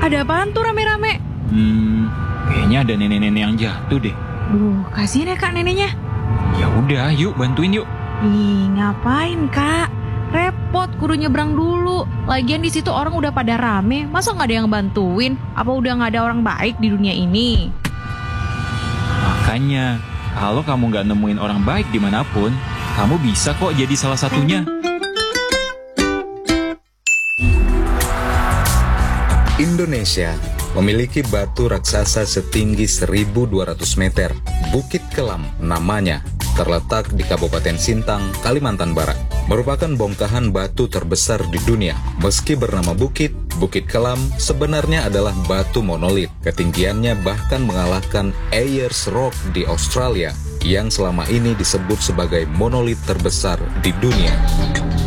Ada apaan tuh rame-rame? Kayaknya ada nenek-nenek yang jatuh deh. Kasihan ya kak neneknya. Ya udah, yuk bantuin yuk. Ih, ngapain kak? Repot kudu nyebrang dulu. Lagian di situ orang udah pada rame, masa nggak ada yang bantuin? Apa udah nggak ada orang baik di dunia ini? Makanya, kalau kamu nggak nemuin orang baik dimanapun, kamu bisa kok jadi salah satunya. Indonesia memiliki batu raksasa setinggi 1.200 meter. Bukit Kelam namanya, terletak di Kabupaten Sintang, Kalimantan Barat. Merupakan bongkahan batu terbesar di dunia. Meski bernama bukit, Bukit Kelam sebenarnya adalah batu monolit. Ketinggiannya bahkan mengalahkan Ayers Rock di Australia, yang selama ini disebut sebagai monolit terbesar di dunia.